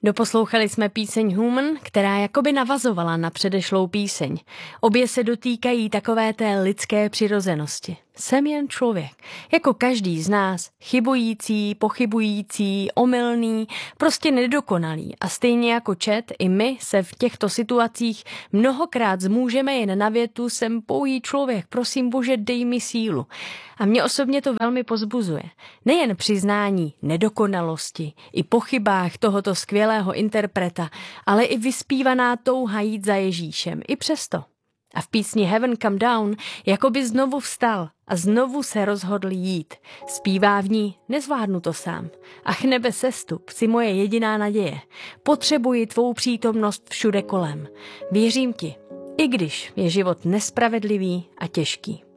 Doposlouchali jsme píseň Human, která jakoby navazovala na předešlou píseň. Obě se dotýkají takové té lidské přirozenosti. Jsem jen člověk, jako každý z nás, chybující, pochybující, omylný, prostě nedokonalý. A stejně jako Chad, i my se v těchto situacích mnohokrát zmůžeme jen na větu: jsem pouhý člověk, prosím Bože, dej mi sílu. A mě osobně to velmi povzbuzuje. Nejen přiznání nedokonalosti i po chybách tohoto skvělého interpreta, ale i vyspívaná touha jít za Ježíšem. I přesto. A v písni Heaven Come Down jakoby znovu vstal a znovu se rozhodl jít. Zpívá v ní: nezvládnu to sám. Ach nebe, sestup, jsi moje jediná naděje. Potřebuji tvou přítomnost všude kolem. Věřím ti, i když je život nespravedlivý a těžký.